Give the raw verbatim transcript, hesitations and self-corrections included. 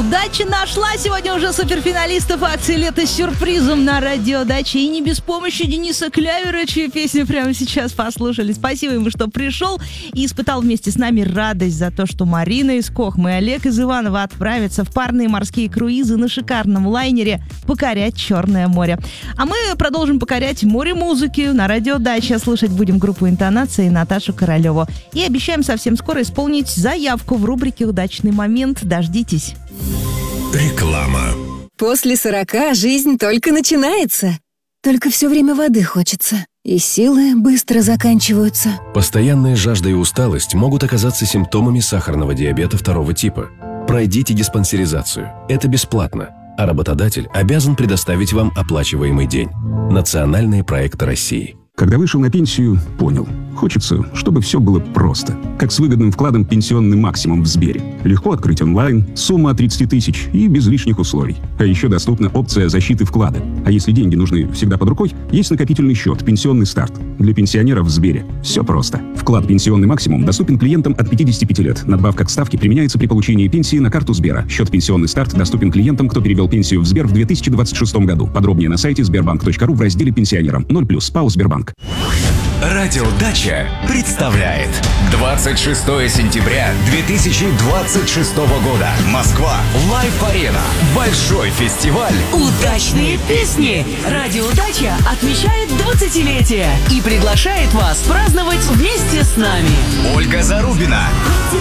Дача нашла сегодня уже суперфиналистов акции «Лето с сюрпризом» на радио Дача. И не без помощи Дениса Клявера, чью песню прямо сейчас послушали. Спасибо ему, что пришел и испытал вместе с нами радость за то, что Марина из Кохмы и Олег из Иваново отправятся в парные морские круизы на шикарном лайнере покорять Черное море. А мы продолжим покорять море музыки на радио Дача. Слушать будем группу «Интонация» и Наташу Королеву. И обещаем совсем скоро исполнить заявку в рубрике «Удачный момент». Дождитесь. Реклама. После сорока жизнь только начинается. Только все время воды хочется. И силы быстро заканчиваются. Постоянная жажда и усталость могут оказаться симптомами сахарного диабета второго типа. Пройдите диспансеризацию. Это бесплатно. А работодатель обязан предоставить вам оплачиваемый день. Национальные проекты России. Когда вышел на пенсию, понял. Хочется, чтобы все было просто. Как с выгодным вкладом «Пенсионный максимум» в Сбере. Легко открыть онлайн, сумма от тридцати тысяч и без лишних условий. А еще доступна опция защиты вклада. А если деньги нужны всегда под рукой, есть накопительный счет «Пенсионный старт». Для пенсионеров в Сбере все просто. Вклад «Пенсионный максимум» доступен клиентам от пятидесяти пяти лет. Надбавка к ставке применяется при получении пенсии на карту Сбера. Счет «Пенсионный старт» доступен клиентам, кто перевел пенсию в Сбер в две тысячи двадцать шестом году. Подробнее на сайте сбербанк точка ру в разделе «Пенсионерам». ноль плюс ПАО «Сбербанк». Радио Дача представляет двадцать шестого сентября две тысячи двадцать шестого года. Москва. Лайв-арена. Большой фестиваль. Удачные песни. Радио Дача отмечает двадцатилетие и приглашает вас праздновать вместе с нами. Ольга Зарубина.